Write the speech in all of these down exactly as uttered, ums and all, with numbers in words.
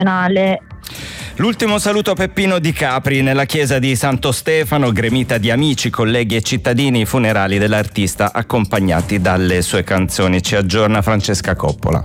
L'ultimo saluto a Peppino Di Capri nella chiesa di Santo Stefano, gremita di amici, colleghi e cittadini, i funerali dell'artista accompagnati dalle sue canzoni. Ci aggiorna Francesca Coppola.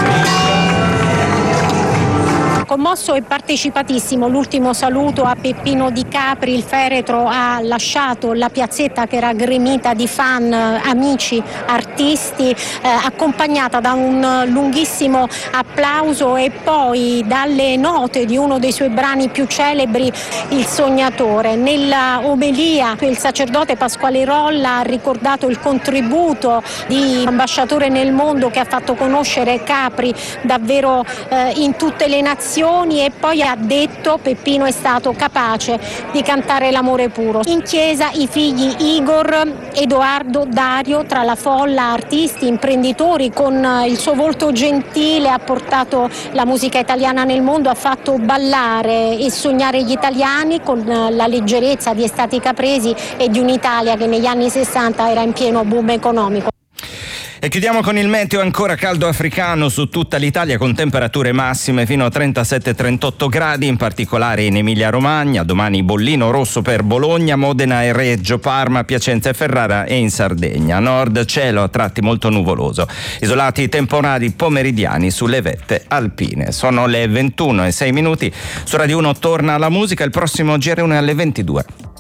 Commosso e partecipatissimo l'ultimo saluto a Peppino Di Capri. Il feretro ha lasciato la piazzetta che era gremita di fan, amici, artisti, eh, accompagnata da un lunghissimo applauso e poi dalle note di uno dei suoi brani più celebri, Il Sognatore. Nella omelia il sacerdote Pasquale Rolla ha ricordato il contributo di ambasciatore nel mondo che ha fatto conoscere Capri davvero eh, in tutte le nazioni, e poi ha detto: Peppino è stato capace di cantare l'amore puro. In chiesa i figli Igor, Edoardo, Dario, tra la folla artisti, imprenditori, con il suo volto gentile ha portato la musica italiana nel mondo, ha fatto ballare e sognare gli italiani con la leggerezza di Estati Capresi e di un'Italia che negli anni sessanta era in pieno boom economico. E chiudiamo con il meteo ancora caldo africano su tutta l'Italia, con temperature massime fino a trentasette trentotto gradi, in particolare in Emilia Romagna. Domani bollino rosso per Bologna, Modena e Reggio, Parma, Piacenza e Ferrara, e in Sardegna. Nord cielo a tratti molto nuvoloso, isolati temporali pomeridiani sulle vette alpine. Sono le ventuno e sei minuti. Su Radio uno torna la musica, il prossimo G R uno è alle ventidue.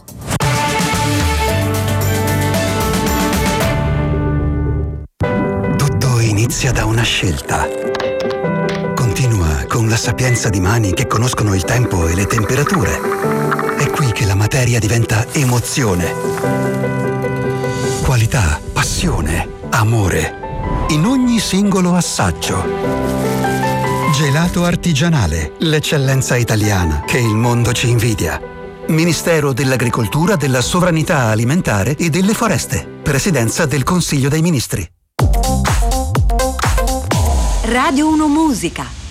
Inizia da una scelta. Continua con la sapienza di mani che conoscono il tempo e le temperature. È qui che la materia diventa emozione. Qualità, passione, amore. In ogni singolo assaggio. Gelato artigianale, l'eccellenza italiana che il mondo ci invidia. Ministero dell'Agricoltura, della Sovranità Alimentare e delle Foreste. Presidenza del Consiglio dei Ministri. Radio uno Musica.